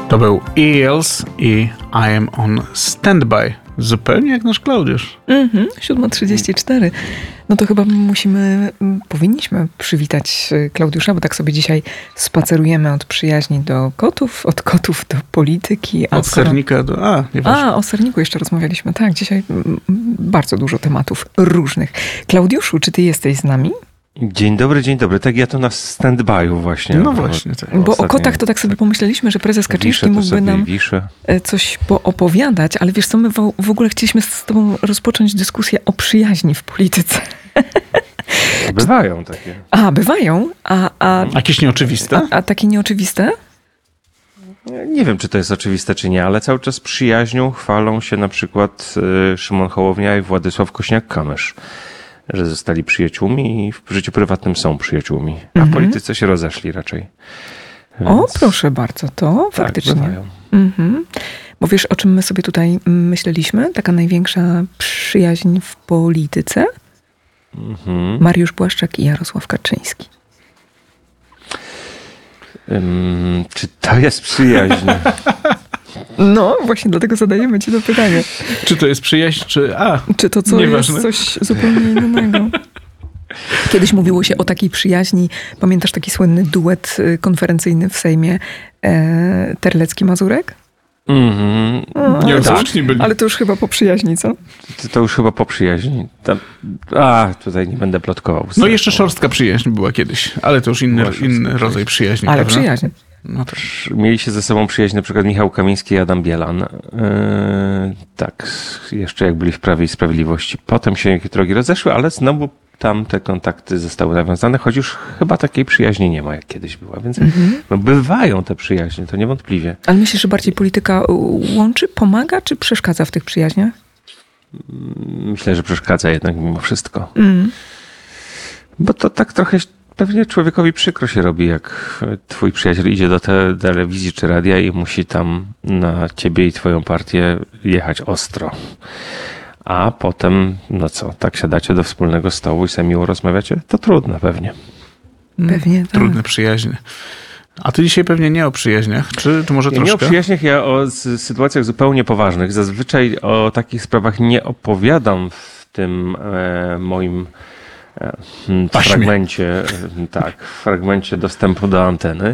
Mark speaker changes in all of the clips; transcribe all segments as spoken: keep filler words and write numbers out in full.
Speaker 1: To był Eels i I am on standby. Zupełnie jak nasz Klaudiusz.
Speaker 2: Mhm, siódma trzydzieści cztery. No to chyba musimy, powinniśmy przywitać Klaudiusza, bo tak sobie dzisiaj spacerujemy od przyjaźni do kotów, od kotów do polityki.
Speaker 1: Od skoro... sernika do... A, nieważne.
Speaker 2: A, o serniku jeszcze rozmawialiśmy. Tak, dzisiaj bardzo dużo tematów różnych. Klaudiuszu, czy ty jesteś z nami?
Speaker 3: Dzień dobry, dzień dobry. Tak, ja to na stand-by'u właśnie.
Speaker 1: No właśnie. Tak.
Speaker 2: Bo o kotach to tak sobie pomyśleliśmy, że prezes Kaczyński mógłby nam
Speaker 3: wiszę.
Speaker 2: coś poopowiadać, ale wiesz co, my w ogóle chcieliśmy z tobą rozpocząć dyskusję o przyjaźni w polityce.
Speaker 3: Bywają takie.
Speaker 2: A, bywają? A, a,
Speaker 1: Jakieś nieoczywiste?
Speaker 2: A, a takie nieoczywiste?
Speaker 3: Nie wiem, czy to jest oczywiste, czy nie, ale cały czas przyjaźnią chwalą się na przykład Szymon Hołownia i Władysław Kośniak-Kamysz, że zostali przyjaciółmi i w życiu prywatnym są przyjaciółmi, a
Speaker 2: mhm.
Speaker 3: w polityce się rozeszli raczej.
Speaker 2: Więc... O, proszę bardzo, to tak, faktycznie.
Speaker 3: Bywają.
Speaker 2: Mhm. Bo wiesz, o czym my sobie tutaj myśleliśmy? Taka największa przyjaźń w polityce?
Speaker 3: Mhm.
Speaker 2: Mariusz Błaszczak i Jarosław Kaczyński.
Speaker 3: Um, czy to jest przyjaźń?
Speaker 2: No, właśnie dlatego zadajemy ci to pytanie.
Speaker 1: Czy to jest przyjaźń, czy... A,
Speaker 2: czy to co
Speaker 1: nieważne.
Speaker 2: Jest coś zupełnie innego? Kiedyś mówiło się o takiej przyjaźni. Pamiętasz taki słynny duet konferencyjny w Sejmie e, Terlecki-Mazurek?
Speaker 3: Mhm.
Speaker 2: No,
Speaker 1: nie,
Speaker 2: tak.
Speaker 1: nie byli.
Speaker 2: Ale to już chyba po przyjaźni, co?
Speaker 3: To, to już chyba po przyjaźni. Tam, a, tutaj nie będę plotkował.
Speaker 1: No i jeszcze szorstka przyjaźń była kiedyś, ale to już inny, inny rodzaj przyjaźni.
Speaker 2: Ale
Speaker 1: prawda?
Speaker 2: przyjaźń.
Speaker 1: No to...
Speaker 3: Mieli się ze sobą przyjaźń na przykład Michał Kamiński i Adam Bielan. Yy, tak, jeszcze jak byli w Prawie i Sprawiedliwości. Potem się jakieś drogi rozeszły, ale znowu tam te kontakty zostały nawiązane, choć już chyba takiej przyjaźni nie ma, jak kiedyś była. Więc mhm. no, bywają te przyjaźnie, to niewątpliwie.
Speaker 2: Ale myślisz, że bardziej polityka łączy, pomaga, czy przeszkadza w tych przyjaźniach?
Speaker 3: Myślę, że przeszkadza jednak mimo wszystko.
Speaker 2: Mm.
Speaker 3: Bo to tak trochę pewnie człowiekowi przykro się robi, jak twój przyjaciel idzie do te telewizji czy radia i musi tam na ciebie i twoją partię jechać ostro. A potem, no co, tak siadacie do wspólnego stołu i sobie miło rozmawiacie? To trudne pewnie.
Speaker 2: Pewnie tak.
Speaker 1: Trudne przyjaźnie. A ty dzisiaj pewnie nie o przyjaźniach, czy, czy może
Speaker 3: ja
Speaker 1: troszkę?
Speaker 3: Nie o przyjaźniach, ja o sytuacjach zupełnie poważnych. Zazwyczaj o takich sprawach nie opowiadam w tym e, moim
Speaker 1: Paśmie.
Speaker 3: fragmencie, tak, w fragmencie dostępu do anteny,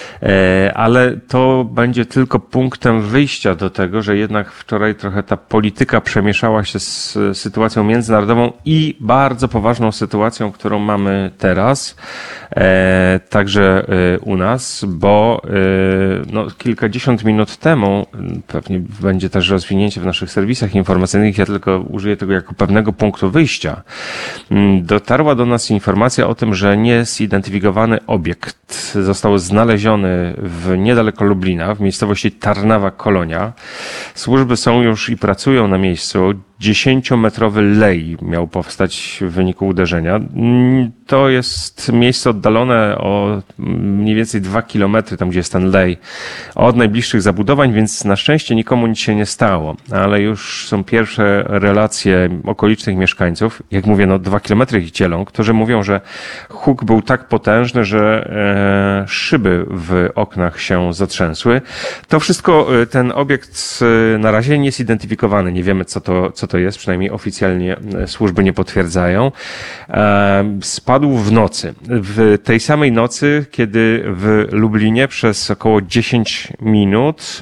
Speaker 3: ale to będzie tylko punktem wyjścia do tego, że jednak wczoraj trochę ta polityka przemieszała się z sytuacją międzynarodową i bardzo poważną sytuacją, którą mamy teraz, także u nas, bo no, kilkadziesiąt minut temu, pewnie będzie też rozwinięcie w naszych serwisach informacyjnych, ja tylko użyję tego jako pewnego punktu wyjścia, dotarła do nas informacja o tym, że niezidentyfikowany obiekt został znaleziony w niedaleko Lublina, w miejscowości Tarnawa-Kolonia. Służby są już i pracują na miejscu. Dziesięciometrowy lej miał powstać w wyniku uderzenia. To jest miejsce oddalone o mniej więcej dwa kilometry, tam gdzie jest ten lej, od najbliższych zabudowań, więc na szczęście nikomu nic się nie stało. Ale już są pierwsze relacje okolicznych mieszkańców. Jak mówię, no dwa kilometry ich dzielą, którzy mówią, że huk był tak potężny, że e, szyby w oknach się zatrzęsły. To wszystko, ten obiekt na razie nie jest zidentyfikowany. Nie wiemy, co to, co to jest, przynajmniej oficjalnie służby nie potwierdzają. Spadł w nocy. W tej samej nocy, kiedy w Lublinie przez około dziesięć minut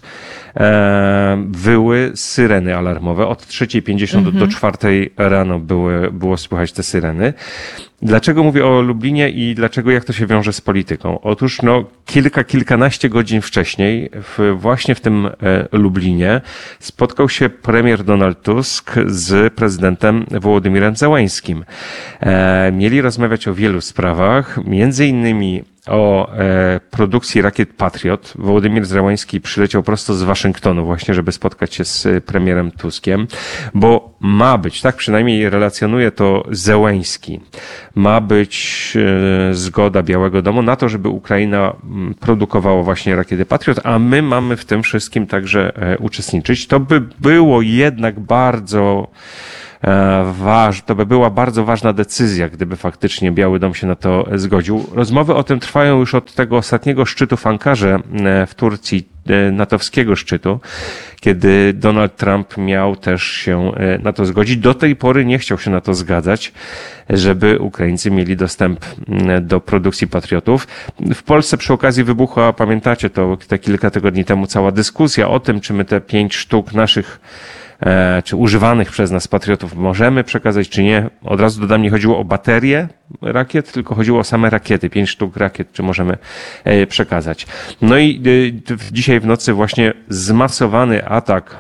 Speaker 3: wyły syreny alarmowe. Od trzeciej pięćdziesiąt mhm. do czwartej rano były, było słychać te syreny. Dlaczego mówię o Lublinie i dlaczego, jak to się wiąże z polityką? Otóż no, kilka, kilkanaście godzin wcześniej w, właśnie w tym e, Lublinie spotkał się premier Donald Tusk z prezydentem Wołodymirem Zełańskim. E, mieli rozmawiać o wielu sprawach, między innymi o e, produkcji rakiet Patriot. Wołodymir Zełański przyleciał prosto z Waszyngtonu właśnie, żeby spotkać się z premierem Tuskiem, bo ma być, tak przynajmniej relacjonuje to Zełański, ma być e, zgoda Białego Domu na to, żeby Ukraina produkowała właśnie rakiety Patriot, a my mamy w tym wszystkim także e, uczestniczyć. To by było jednak bardzo waż, to by była bardzo ważna decyzja, gdyby faktycznie Biały Dom się na to zgodził. Rozmowy o tym trwają już od tego ostatniego szczytu w Ankarze w Turcji, natowskiego szczytu, kiedy Donald Trump miał też się na to zgodzić. Do tej pory nie chciał się na to zgadzać, żeby Ukraińcy mieli dostęp do produkcji patriotów. W Polsce przy okazji wybuchła, pamiętacie to, te kilka tygodni temu cała dyskusja o tym, czy my te pięć sztuk naszych czy używanych przez nas patriotów możemy przekazać, czy nie. Od razu dodam, nie chodziło o baterie rakiet, tylko chodziło o same rakiety, pięć sztuk rakiet, czy możemy przekazać. No i dzisiaj w nocy właśnie zmasowany atak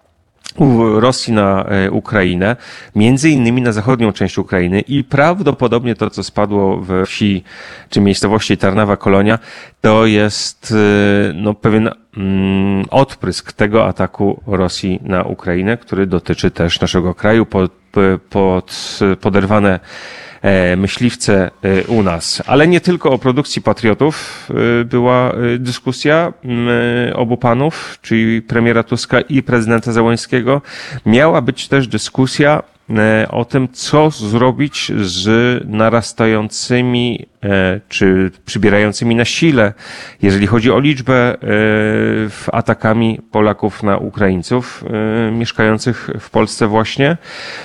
Speaker 3: Rosji na Ukrainę, między innymi na zachodnią część Ukrainy i prawdopodobnie to, co spadło we wsi czy miejscowości Tarnawa Kolonia, to jest no, pewien mm, odprysk tego ataku Rosji na Ukrainę, który dotyczy też naszego kraju. Pod, pod, poderwane myśliwce u nas. Ale nie tylko o produkcji patriotów była dyskusja obu panów, czyli premiera Tuska i prezydenta Zełenskiego. Miała być też dyskusja o tym, co zrobić z narastającymi czy przybierającymi na sile, jeżeli chodzi o liczbę, atakami Polaków na Ukraińców mieszkających w Polsce właśnie.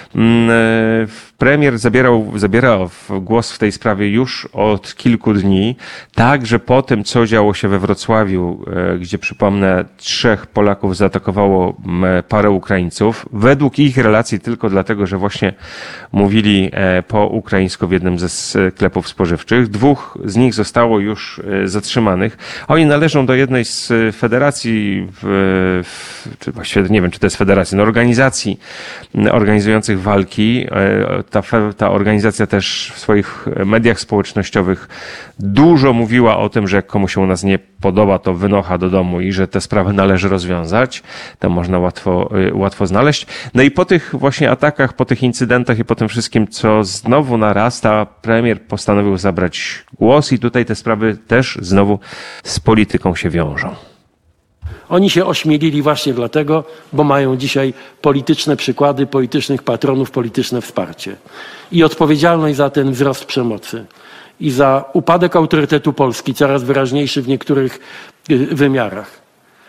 Speaker 3: Premier zabierał, zabiera głos w tej sprawie już od kilku dni, także po tym, co działo się we Wrocławiu, gdzie przypomnę, trzech Polaków zaatakowało parę Ukraińców. Według ich relacji tylko dlatego, że właśnie mówili po ukraińsku w jednym ze sklepów spożywczych. Dwóch z nich zostało już zatrzymanych. Oni należą do jednej z federacji, w, w, czy właściwie nie wiem, czy to jest federacja, no organizacji organizujących walki. Ta, ta organizacja też w swoich mediach społecznościowych dużo mówiła o tym, że jak komuś się u nas nie podoba, to wynocha do domu i że te sprawy należy rozwiązać. To można łatwo, łatwo znaleźć. No i po tych właśnie atakach, po tych incydentach i po tym wszystkim, co znowu narasta, premier postanowił zabrać głos i tutaj te sprawy też znowu z polityką się wiążą.
Speaker 4: Oni się ośmielili właśnie dlatego, bo mają dzisiaj polityczne przykłady, politycznych patronów, polityczne wsparcie. I odpowiedzialność za ten wzrost przemocy i za upadek autorytetu Polski, coraz wyraźniejszy w niektórych wymiarach.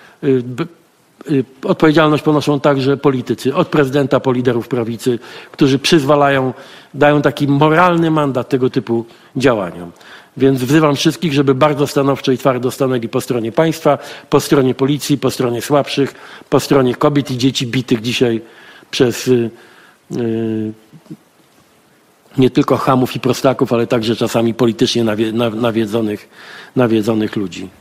Speaker 4: Odpowiedzialność ponoszą także politycy, od prezydenta po liderów prawicy, którzy przyzwalają, dają taki moralny mandat tego typu działaniom. Więc wzywam wszystkich, żeby bardzo stanowczo i twardo stanęli po stronie państwa, po stronie policji, po stronie słabszych, po stronie kobiet i dzieci bitych dzisiaj przez yy, nie tylko chamów i prostaków, ale także czasami politycznie nawie, nawiedzonych, nawiedzonych ludzi.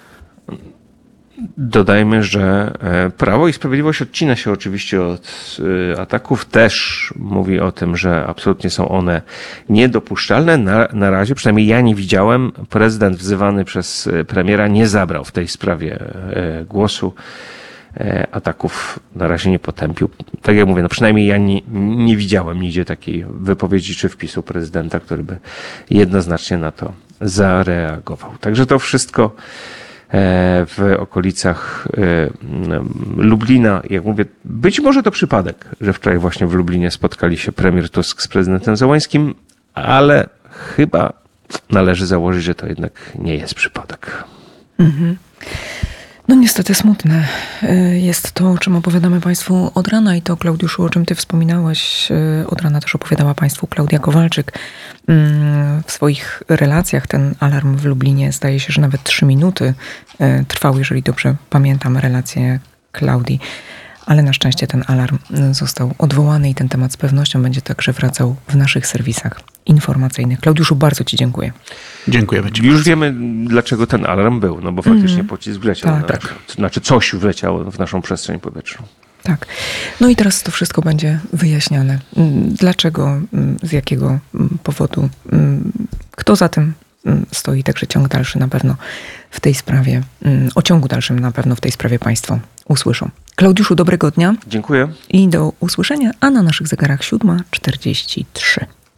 Speaker 3: Dodajmy, że Prawo i Sprawiedliwość odcina się oczywiście od ataków. Też mówi o tym, że absolutnie są one niedopuszczalne. Na, na razie, przynajmniej ja nie widziałem, prezydent wzywany przez premiera nie zabrał w tej sprawie głosu. Ataków na razie nie potępił. Tak jak mówię, no przynajmniej ja nie, nie widziałem nigdzie takiej wypowiedzi czy wpisu prezydenta, który by jednoznacznie na to zareagował. Także to wszystko w okolicach Lublina. Jak mówię, być może to przypadek, że wczoraj właśnie w Lublinie spotkali się premier Tusk z prezydentem Zełenskim, ale chyba należy założyć, że to jednak nie jest przypadek.
Speaker 2: Mhm. No niestety smutne jest to, o czym opowiadamy Państwu od rana i to, Klaudiuszu, o czym Ty wspominałeś, od rana też opowiadała Państwu Klaudia Kowalczyk. W swoich relacjach ten alarm w Lublinie zdaje się, że nawet trzy minuty trwał, jeżeli dobrze pamiętam relację Klaudii. Ale na szczęście ten alarm został odwołany i ten temat z pewnością będzie także wracał w naszych serwisach informacyjnych. Klaudiuszu, bardzo Ci dziękuję.
Speaker 1: Dziękujemy Ci.
Speaker 3: Już wiemy, dlaczego ten alarm był, no bo faktycznie mm. pocisk wleciał.
Speaker 2: Tak,
Speaker 3: na,
Speaker 2: tak.
Speaker 3: Znaczy coś wleciało w naszą przestrzeń powietrzną.
Speaker 2: Tak. No i teraz to wszystko będzie wyjaśniane. Dlaczego, z jakiego powodu, kto za tym stoi, także ciąg dalszy na pewno w tej sprawie, o ciągu dalszym na pewno w tej sprawie Państwo usłyszą. Klaudiuszu, dobrego dnia.
Speaker 3: Dziękuję.
Speaker 2: I do usłyszenia, a na naszych zegarach siódma czterdzieści trzy.